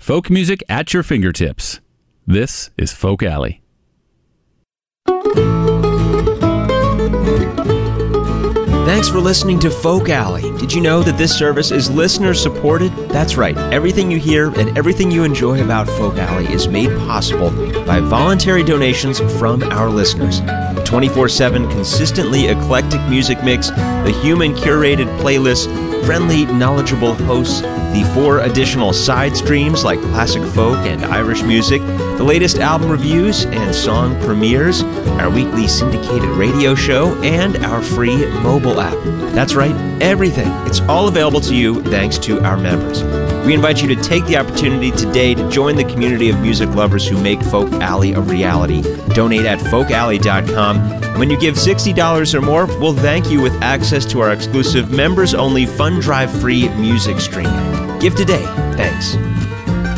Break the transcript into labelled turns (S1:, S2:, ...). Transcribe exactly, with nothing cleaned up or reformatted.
S1: Folk music at your fingertips. This is Folk Alley.
S2: Thanks for listening to Folk Alley. Did you know that this service is listener-supported? That's right. Everything you hear and everything you enjoy about Folk Alley is made possible by voluntary donations from our listeners. The twenty-four seven consistently eclectic music mix, the human-curated playlists, friendly, knowledgeable hosts, the four additional side streams like classic folk and Irish music, the latest album reviews and song premieres, our weekly syndicated radio show, and our free mobile app. That's right, everything. It's all available to you thanks to our members. We invite you to take the opportunity today to join the community of music lovers who make Folk Alley a reality. Donate at folk alley dot com. And when you give sixty dollars or more, we'll thank you with access to our exclusive members-only Fund Drive free music stream. Give today. Thanks.